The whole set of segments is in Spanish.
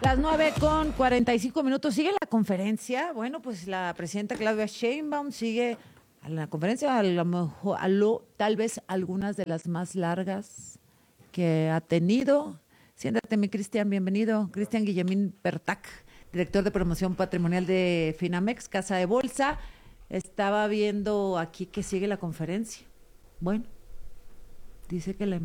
Las 9:45 sigue la conferencia. Bueno, pues la presidenta Claudia Sheinbaum sigue a la conferencia, tal vez algunas de las más largas que ha tenido. Siéntate, mi Cristian, bienvenido. Cristian Guillemín Pertac, director de promoción patrimonial de Finamex, Casa de Bolsa. Estaba viendo aquí que sigue la conferencia. Bueno, dice que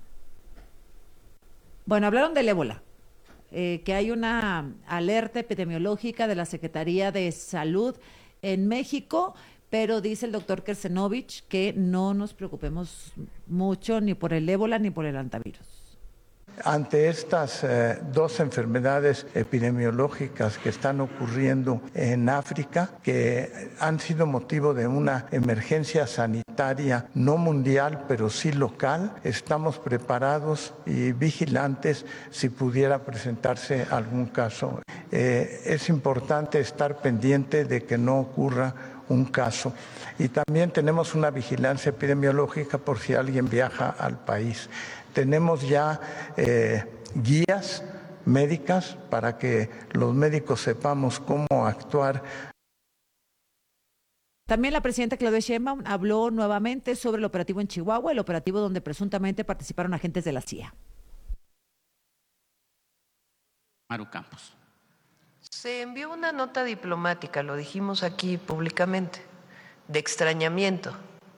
Bueno, hablaron del ébola. Que hay una alerta epidemiológica de la Secretaría de Salud en México, pero dice el doctor Kersenovich que no nos preocupemos mucho ni por el ébola ni por el hantavirus. Ante estas dos enfermedades epidemiológicas que están ocurriendo en África, que han sido motivo de una emergencia sanitaria no mundial, pero sí local, estamos preparados y vigilantes si pudiera presentarse algún caso. Es importante estar pendiente de que no ocurra un caso. Y también tenemos una vigilancia epidemiológica por si alguien viaja al país. Tenemos ya guías médicas para que los médicos sepamos cómo actuar. También la presidenta Claudia Sheinbaum habló nuevamente sobre el operativo en Chihuahua, el operativo donde presuntamente participaron agentes de la CIA. Maru Campos. Se envió una nota diplomática, lo dijimos aquí públicamente, de extrañamiento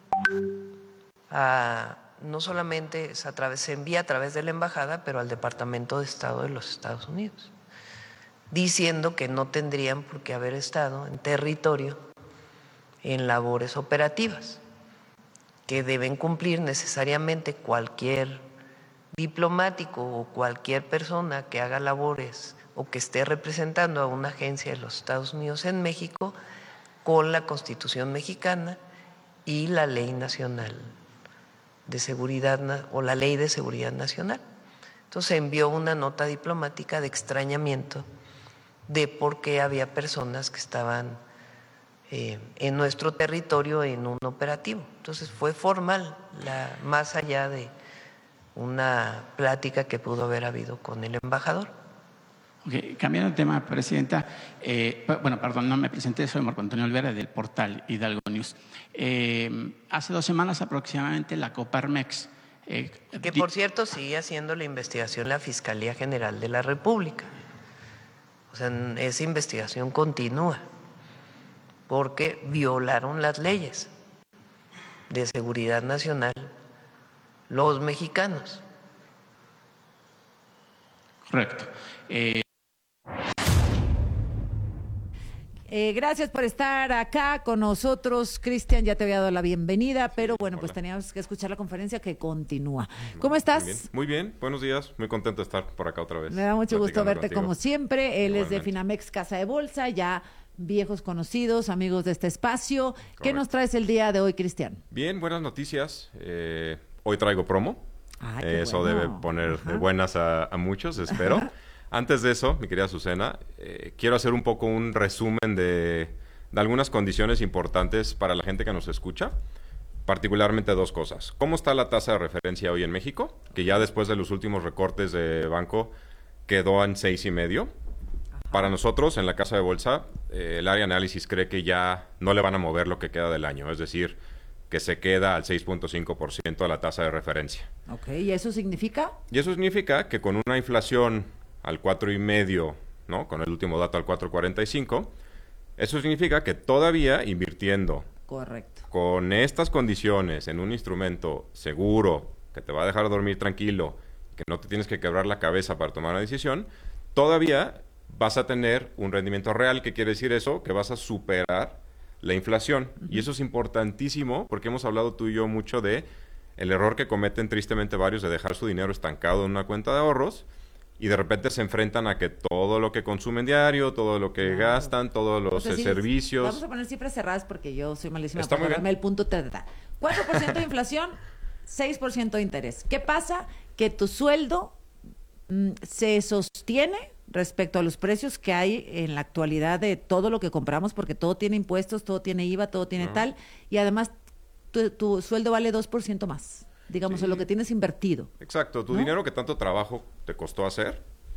no solamente se envía a través de la embajada, pero al Departamento de Estado de los Estados Unidos, diciendo que no tendrían por qué haber estado en territorio en labores operativas, que deben cumplir necesariamente cualquier diplomático o cualquier persona que haga labores o que esté representando a una agencia de los Estados Unidos en México con la Constitución mexicana y la Ley Nacional de Seguridad o la Ley de Seguridad Nacional. Entonces envió una nota diplomática de extrañamiento de por qué había personas que estaban en nuestro territorio en un operativo. Entonces fue formal, más allá de una plática que pudo haber habido con el embajador. Okay, cambiando de tema, Presidenta, no me presenté, soy Marco Antonio Olvera del portal Hidalgo News. Hace 2 semanas aproximadamente la Coparmex… que por cierto sigue haciendo la investigación la Fiscalía General de la República. O sea, esa investigación continúa porque violaron las leyes de seguridad nacional los mexicanos. Correcto. Gracias por estar acá con nosotros, Cristian. Ya te había dado la bienvenida, pero bueno, pues teníamos que escuchar la conferencia que continúa. ¿Cómo estás? Muy bien, buenos días. Muy contento de estar por acá otra vez. Me da mucho gusto verte contigo, como siempre. Él Igualmente. es de Finamex Casa de Bolsa, ya viejos conocidos, amigos de este espacio. Correcto. ¿Qué nos traes el día de hoy, Cristian? Bien, buenas noticias. Hoy traigo promo. Eso bueno. Debe poner de buenas a muchos, espero. Antes de eso, mi querida Azucena, quiero hacer un poco un resumen de algunas condiciones importantes para la gente que nos escucha, particularmente 2 cosas. ¿Cómo está la tasa de referencia hoy en México? Que ya después de los últimos recortes de banco quedó en 6.5. Para nosotros, en la Casa de Bolsa, el área de análisis cree que ya no le van a mover lo que queda del año, es decir, que se queda al 6.5% de la tasa de referencia. Ok, ¿y eso significa? Y eso significa que con una inflación al 4.5, ¿no? Con el último dato al 4.45, eso significa que todavía invirtiendo correcto, con estas condiciones en un instrumento seguro, que te va a dejar dormir tranquilo, que no te tienes que quebrar la cabeza para tomar una decisión, todavía vas a tener un rendimiento real. ¿Qué quiere decir eso? Que vas a superar la inflación. Y eso es importantísimo porque hemos hablado tú y yo mucho de el error que cometen tristemente varios de dejar su dinero estancado en una cuenta de ahorros y de repente se enfrentan a que todo lo que consumen diario, todo lo que gastan, todos los servicios… Vamos a poner cifras cerradas porque yo soy malísima Está para muy darme el punto. 4% de inflación, 6% de interés. ¿Qué pasa? Que tu sueldo se sostiene respecto a los precios que hay en la actualidad de todo lo que compramos, porque todo tiene impuestos, todo tiene IVA, todo tiene tal, y además tu sueldo vale 2% más, digamos, en lo que tienes invertido. Exacto, tu ¿no? dinero que tanto trabajo te costó hacer,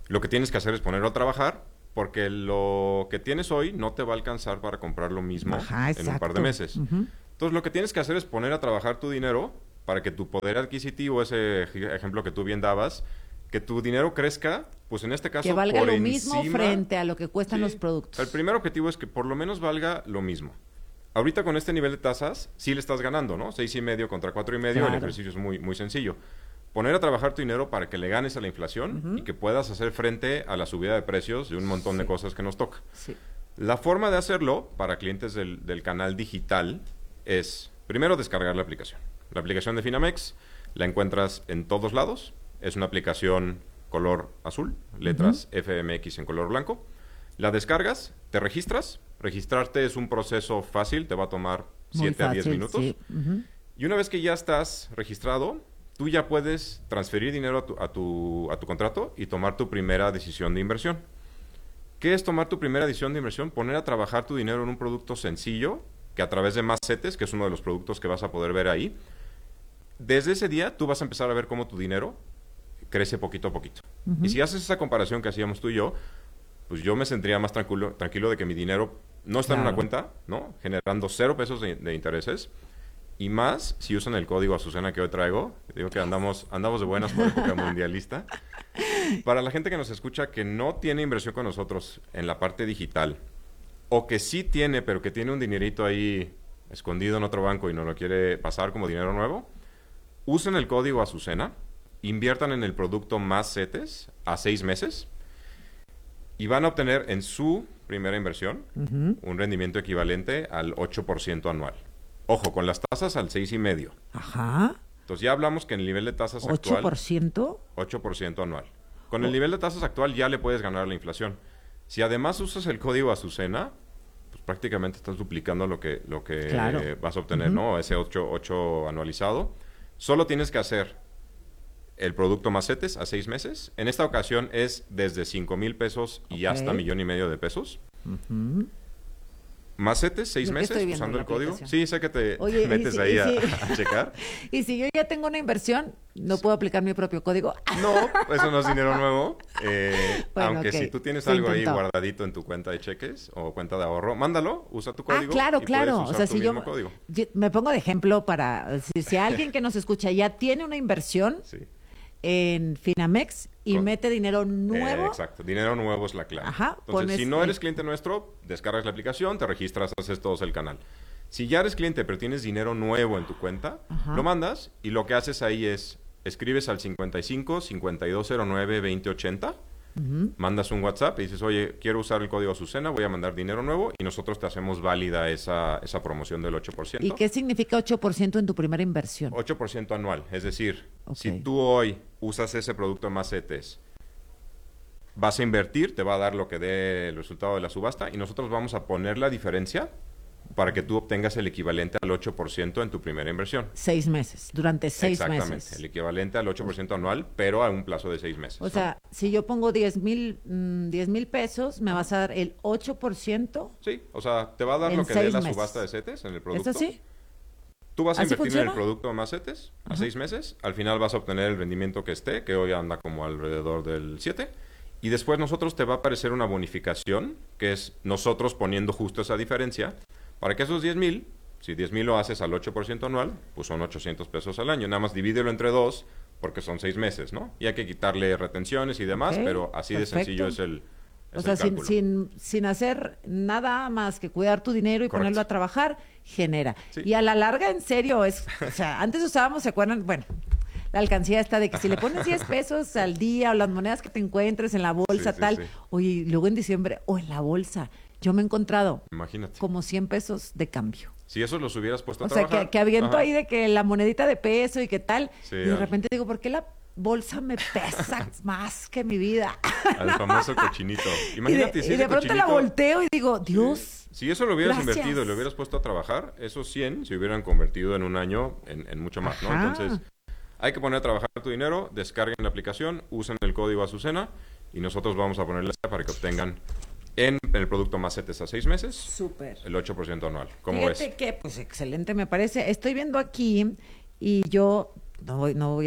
Lo que tienes que hacer es ponerlo a trabajar, porque lo que tienes hoy no te va a alcanzar para comprar lo mismo en un par de meses. Entonces, lo que tienes que hacer es poner a trabajar tu dinero para que tu poder adquisitivo, ese ejemplo que tú bien dabas, que tu dinero crezca, pues en este caso que valga por lo encima, mismo frente a lo que cuestan los productos. El primer objetivo es que por lo menos valga lo mismo. Ahorita con este nivel de tasas, sí le estás ganando, ¿no? 6.5 contra 4.5, Claro. el ejercicio es muy, muy sencillo. Poner a trabajar tu dinero para que le ganes a la inflación y que puedas hacer frente a la subida de precios de un montón de cosas que nos toca. Sí. La forma de hacerlo para clientes del canal digital es, primero, descargar la aplicación. La aplicación de Finamex la encuentras en todos lados. Es una aplicación color azul, letras FMX en color blanco. La descargas, te registras. Registrarte es un proceso fácil, te va a tomar 7 a 10 minutos. Sí. Y una vez que ya estás registrado, tú ya puedes transferir dinero a tu contrato y tomar tu primera decisión de inversión. ¿Qué es tomar tu primera decisión de inversión? Poner a trabajar tu dinero en un producto sencillo, que a través de Macetes, que es uno de los productos que vas a poder ver ahí, desde ese día tú vas a empezar a ver cómo tu dinero crece poquito a poquito. Y si haces esa comparación que hacíamos tú y yo, pues yo me sentiría más tranquilo de que mi dinero no está en una cuenta, ¿no? Generando 0 pesos de intereses. Y más si usan el código Azucena que hoy traigo. Digo que andamos de buenas por época mundialista. Para la gente que nos escucha que no tiene inversión con nosotros en la parte digital, o que sí tiene, pero que tiene un dinerito ahí escondido en otro banco y no lo quiere pasar como dinero nuevo, usen el código Azucena, inviertan en el producto Macetes a 6 meses y van a obtener en su primera inversión un rendimiento equivalente al 8% anual. Ojo, con las tasas al 6.5. Ajá. Entonces ya hablamos que en el nivel de tasas actual... 8%. 8% anual. Con el nivel de tasas actual ya le puedes ganar la inflación. Si además usas el código Azucena, pues prácticamente estás duplicando lo que Claro. vas a obtener, ¿no? Ese 8 anualizado. Solo tienes que hacer el producto Macetes a 6 meses. En esta ocasión es desde 5,000 pesos y hasta 1,5 million de pesos. Macetes, 6 Yo que estoy meses viendo usando la el código. aplicación. Sí, sé que te Oye, metes ahí a checar. Y si yo ya tengo una inversión, ¿no puedo aplicar mi propio código? No, eso no es dinero nuevo. Bueno, aunque ok. si tú tienes Se algo ahí intentó. guardadito en tu cuenta de cheques o cuenta de ahorro, mándalo, usa tu código. Claro, y claro. puedes O usar sea, tu si yo mismo código. me pongo de ejemplo para si alguien que nos escucha ya tiene una inversión Sí. en Finamex y Con- mete dinero nuevo, Exacto, dinero nuevo es la clave. Ajá, Entonces, pones si no el- eres cliente nuestro, descargas la aplicación, te registras, haces todos el canal. Si ya eres cliente pero tienes dinero nuevo en tu cuenta, Ajá. lo mandas y lo que haces ahí es, escribes al 55 5209 2080, mandas un WhatsApp y dices, oye, quiero usar el código Azucena, voy a mandar dinero nuevo y nosotros te hacemos válida esa promoción del 8%. ¿Y qué significa 8% en tu primera inversión? 8% anual. Es decir, Ok. si tú hoy usas ese producto de Macetes, vas a invertir, te va a dar lo que dé el resultado de la subasta y nosotros vamos a poner la diferencia para que tú obtengas el equivalente al 8% en tu primera inversión. 6 meses, durante 6 Exactamente, meses. el equivalente al 8% anual, pero a un plazo de 6 meses. O ¿no? sea, si yo pongo 10,000 pesos, me vas a dar el 8%. Sí, o sea, te va a dar en lo que dé 6 la meses. subasta de CETES en el producto. ¿Es así? Tú vas a ¿Así invertir en el funciona? producto de Macetes a 6 meses. Al final vas a obtener el rendimiento que esté, que hoy anda como alrededor del 7. Y después nosotros te va a aparecer una bonificación, que es nosotros poniendo justo esa diferencia, para que esos 10,000, si 10,000 lo haces al 8% anual, pues son 800 pesos al año. Nada más divídelo entre 2, porque son 6 meses, ¿no? Y hay que quitarle retenciones y demás, Ok, pero así perfecto. de sencillo es el O sea, sin hacer nada más que cuidar tu dinero y Correcto. ponerlo a trabajar, genera. Sí. Y a la larga, en serio, es... O sea, antes usábamos, ¿se acuerdan? Bueno, la alcancía está de que si le pones 10 pesos al día o las monedas que te encuentres en la bolsa, Sí, sí, tal. sí. Oye, y luego en diciembre, o en la bolsa, yo me he encontrado Imagínate. como 100 pesos de cambio. Si eso los hubieras puesto a O sea, trabajar. que aviento Ajá. ahí de que la monedita de peso y qué tal. Sí, y de al- repente digo, ¿por qué la bolsa me pesa más que mi vida? Al famoso cochinito. Y Imagínate de, si y ese de pronto la cochinito- volteo y digo, Dios, Si eso lo hubieras gracias. invertido y lo hubieras puesto a trabajar, esos 100 se hubieran convertido en un año en mucho más, ¿no? Ajá. Entonces, hay que poner a trabajar tu dinero, descarguen la aplicación, usen el código Azucena y nosotros vamos a ponerles para que obtengan en el producto Macetes a 6 meses súper. el 8% anual. ¿Cómo Fíjate ves? que, pues excelente me parece. Estoy viendo aquí y yo no voy a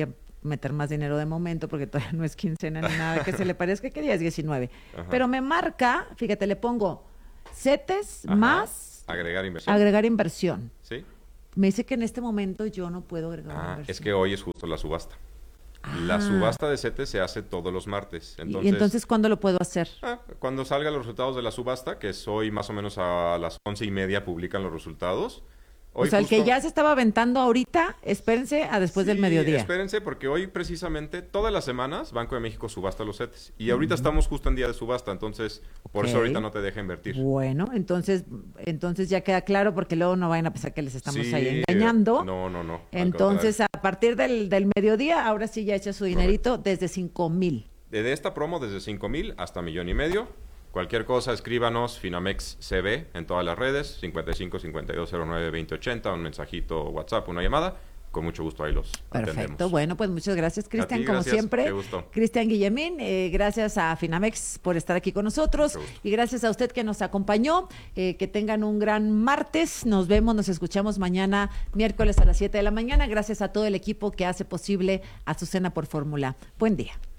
meter más dinero de momento porque todavía no es quincena ni nada que se le parezca. ¿Qué día es 19? Ajá. Pero me marca, fíjate, le pongo CETES Ajá. más Agregar inversión. agregar inversión. Sí. Me dice que en este momento yo no puedo agregar Ah, inversión. es que hoy es justo la subasta. La Ah. subasta de CETES se hace todos los martes. ¿Y entonces cuándo lo puedo hacer? Cuando salgan los resultados de la subasta, que es hoy más o menos a las 11:30 publican los resultados. Hoy O sea, el que justo- ya se estaba aventando ahorita, espérense a después del Sí, mediodía. Espérense, porque hoy precisamente todas las semanas Banco de México subasta los CETES. Y ahorita estamos justo en día de subasta, entonces por eso Ok. ahorita no te deja invertir. Bueno, entonces ya queda claro porque luego no vayan a pensar que les estamos Sí, ahí engañando. No. al Entonces, contrario. a partir del mediodía, ahora sí ya echa su dinerito desde 5,000. De esta promo desde 5,000 hasta 1,500,000. Cualquier cosa, escríbanos Finamex CB en todas las redes, 55 5209 2080, un mensajito WhatsApp, una llamada. Con mucho gusto ahí los Perfecto. atendemos. Bueno, pues muchas gracias, Cristian, ti, como gracias. siempre. Qué gusto. Cristian Guillemín, gracias a Finamex por estar aquí con nosotros. Mucho gusto. Y gracias a usted que nos acompañó. Que tengan un gran martes. Nos vemos, nos escuchamos mañana, miércoles a las 7 de la mañana. Gracias a todo el equipo que hace posible Azucena por Fórmula. Buen día.